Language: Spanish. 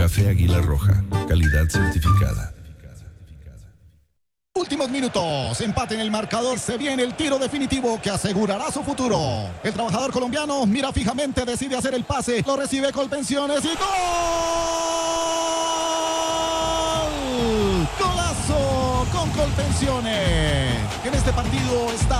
Café Águila Roja, calidad certificada. Últimos minutos, empate en el marcador, se viene el tiro definitivo que asegurará su futuro. El trabajador colombiano mira fijamente, decide hacer el pase, lo recibe Colpensiones y ¡gol! ¡Golazo con Colpensiones! En este partido está